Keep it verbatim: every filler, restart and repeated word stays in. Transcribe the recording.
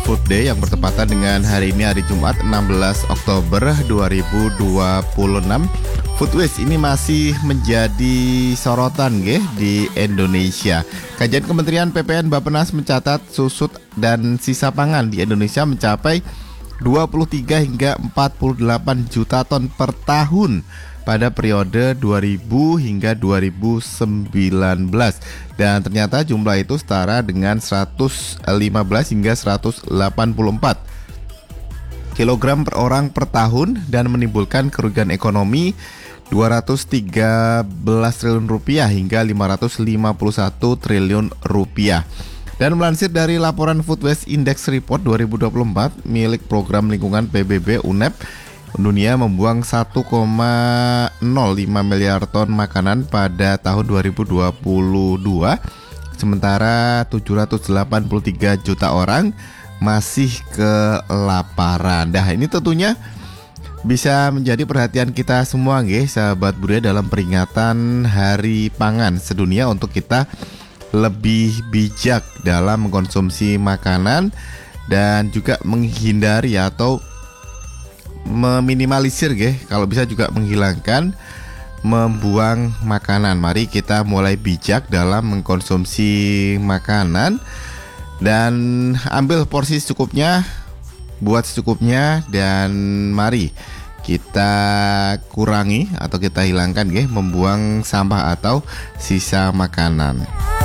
Food Day yang bertepatan dengan hari ini hari Jumat enam belas Oktober dua ribu dua puluh enam. Food waste ini masih menjadi sorotan nggih di Indonesia. Kajian Kementerian P P N Bappenas mencatat susut dan sisa pangan di Indonesia mencapai dua puluh tiga hingga empat puluh delapan juta ton per tahun pada periode dua ribu hingga dua ribu sembilan belas, dan ternyata jumlah itu setara dengan seratus lima belas hingga seratus delapan puluh empat kilogram per orang per tahun dan menimbulkan kerugian ekonomi dua ratus tiga belas triliun rupiah hingga lima ratus lima puluh satu triliun rupiah. Dan melansir dari laporan Food Waste Index Report dua ribu dua puluh empat milik Program Lingkungan P B B U N E P, dunia membuang satu koma nol lima miliar ton makanan pada tahun dua ribu dua puluh dua, sementara tujuh ratus delapan puluh tiga juta orang masih kelaparan. Nah, ini tentunya bisa menjadi perhatian kita semua nggih, sahabat budaya, dalam peringatan Hari Pangan Sedunia untuk kita lebih bijak dalam mengkonsumsi makanan dan juga menghindari atau meminimalisir nggih, kalau bisa juga menghilangkan membuang makanan. Mari kita mulai bijak dalam mengkonsumsi makanan dan ambil porsi secukupnya, buat secukupnya, dan mari kita kurangi atau kita hilangkan nggih membuang sampah atau sisa makanan.